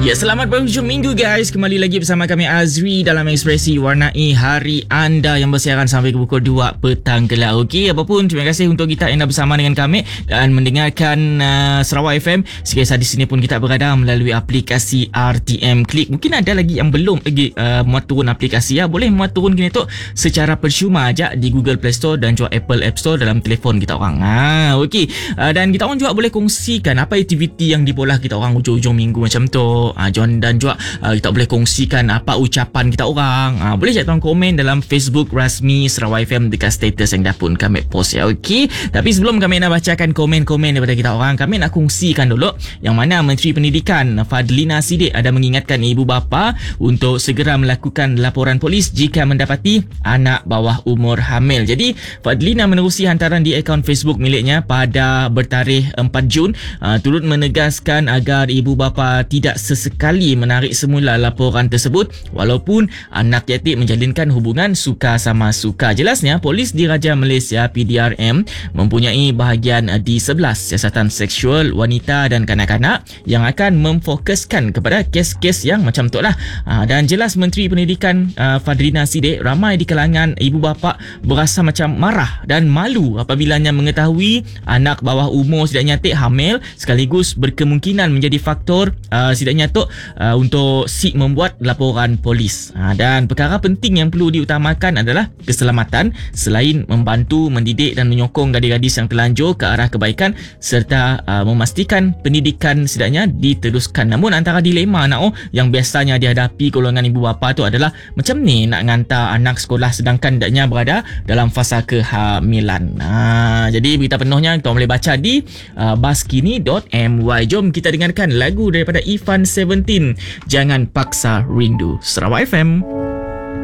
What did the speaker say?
Ya, selamat berhujung minggu guys. Kembali lagi bersama kami Azri dalam Ekspresi Warnai hari anda yang bersiaran sampai ke pukul 2 petang kelak. Okey, apapun terima kasih untuk kita yang dah bersama dengan kami dan mendengarkan Sarawak FM. Sekiranya di sini pun kita berada melalui aplikasi RTM Klik. Mungkin ada lagi yang belum lagi muat turun aplikasi ya. Boleh muat turun gini tu secara percuma aja di Google Play Store dan juga Apple App Store dalam telefon kita orang. Okey. Dan kita orang juga boleh kongsikan apa aktiviti yang dibola kita orang hujung-hujung minggu macam tu. John dan juga kita boleh kongsikan apa ucapan kita orang. Boleh je tuan komen dalam Facebook rasmi Sarawak FM dekat status yang dah pun kami post ya. Okey. Tapi sebelum kami nak bacakan komen-komen daripada kita orang, kami nak kongsikan dulu yang mana Menteri Pendidikan Fadlina Siddiq ada mengingatkan ibu bapa untuk segera melakukan laporan polis jika mendapati anak bawah umur hamil. Jadi Fadlina menerusi hantaran di akaun Facebook miliknya pada bertarikh 4 Jun turut menegaskan agar ibu bapa tidak sesekali menarik semula laporan tersebut walaupun anak yatim menjalinkan hubungan suka sama suka. Jelasnya, Polis Diraja Malaysia PDRM mempunyai bahagian D11 siasatan seksual wanita dan kanak-kanak yang akan memfokuskan kepada kes-kes yang macam tu lah. Dan jelas Menteri Pendidikan Fadlina Siddiq, ramai di kalangan ibu bapa berasa macam marah dan malu apabila mengetahui anak bawah umur sidaknya hamil sekaligus berkemungkinan menjadi faktor sidaknya untuk membuat laporan polis. Dan perkara penting yang perlu diutamakan adalah keselamatan selain membantu mendidik dan menyokong gadis-gadis yang terlanjur ke arah kebaikan serta memastikan pendidikan sedaknya diteruskan. Namun antara dilema yang biasanya dihadapi golongan ibu bapa tu adalah macam ni nak hantar anak sekolah sedangkan hendaknya berada dalam fasa kehamilan. Jadi berita penuhnya kita boleh baca di baskini.my. Jom kita dengarkan lagu daripada Ivan 17, Jangan Paksa Rindu. Sarawak FM.